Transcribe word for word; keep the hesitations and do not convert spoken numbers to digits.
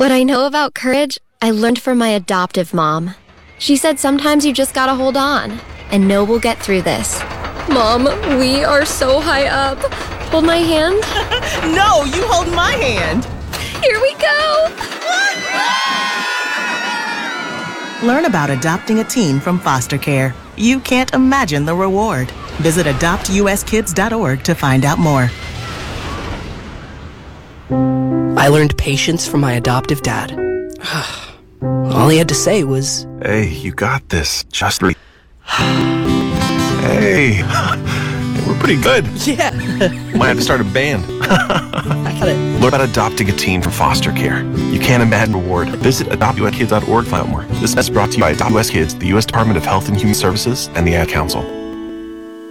What I know about courage, I learned from my adoptive mom. She said sometimes you just gotta hold on, and know we'll get through this. Mom, we are so high up. Hold my hand. No, you hold my hand. Here we go. Learn about adopting a teen from foster care. You can't imagine the reward. Visit adopt u s kids dot org to find out more. I learned patience from my adoptive dad. All he had to say was, "Hey, you got this. Just re- Hey, we're pretty good. yeah, Might have to start a band." I got it. Learn about adopting a teen from foster care. You can't imagine reward. Visit adopt u s kids dot org to find out more. This message brought to you by Adopt U S Kids, the U S Department of Health and Human Services, and the Ad Council.